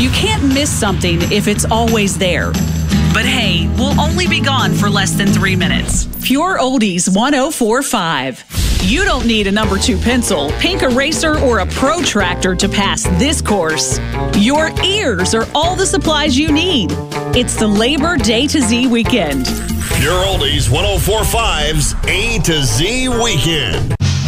You can't miss something if it's always there. But hey, we'll only be gone for less than 3 minutes. Pure Oldies 104.5. You don't need a number 2 pencil, pink eraser, or a protractor to pass this course. Your ears are all the supplies you need. It's the Labor Day to Z weekend. Pure Oldies 104.5's A to Z weekend.